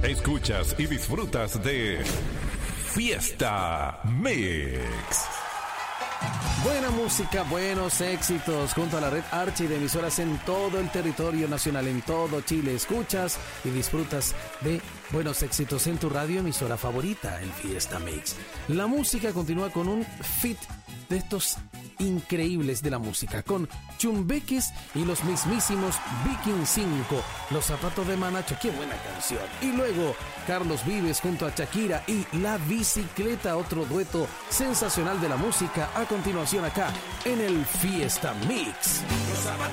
Escuchas y disfrutas de Fiesta Mix. Buena música, buenos éxitos, junto a la red Archi de emisoras en todo el territorio nacional, en todo Chile. Escuchas y disfrutas de buenos éxitos en tu radio emisora favorita, el Fiesta Mix. La música continúa con un fit de estos increíbles de la música, con Chumbeques y los mismísimos Viking 5, Los Zapatos de Manacho, qué buena canción. Y luego Carlos Vives junto a Shakira y La Bicicleta, otro dueto sensacional de la música, a continuación acá en el Fiesta Mix. Los zapatos